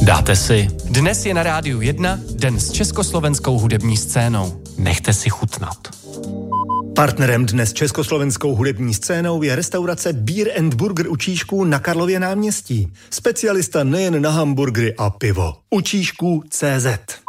Dáte si. Dnes je na Rádiu 1 den s československou hudební scénou. Nechte si chutnat. Partnerem dnes československou hudební scénou je restaurace Beer and Burger u Číšků na Karlově náměstí. Specialista nejen na hamburgery a pivo. U Číšků CZ.